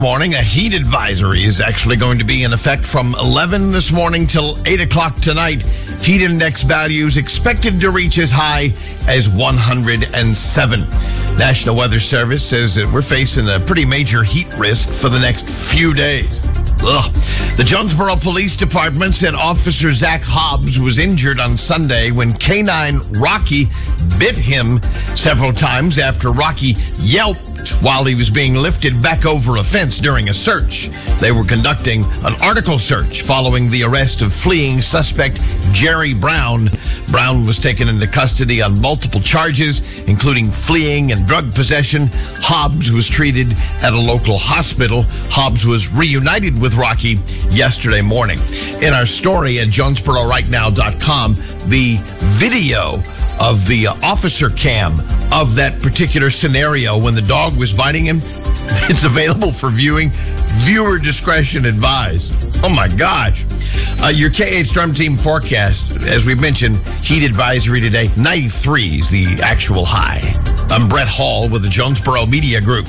Morning, a heat advisory is actually going to be in effect from 11 this morning till 8 o'clock tonight. Heat index values expected to reach as high as 107. National Weather Service says that we're facing a pretty major heat risk for the next few days. Ugh. The Jonesboro Police Department said Officer Zach Hobbs was injured on Sunday when Canine Rocky bit him several times after Rocky yelped while he was being lifted back over a fence during a search. They were conducting an article search following the arrest of fleeing suspect Jerry Brown. Brown was taken into custody on multiple charges, including fleeing and drug possession. Hobbs was treated at a local hospital. Hobbs was reunited with Rocky yesterday morning. In our story at JonesboroRightNow.com, the video of the officer cam of that particular scenario when the dog was biting him, it's available for viewing. Viewer discretion advised. Oh my gosh. Your K8 Storm Team forecast, as we mentioned, heat advisory today, 93 is the actual high. I'm Brett Hall with the Jonesboro Media Group.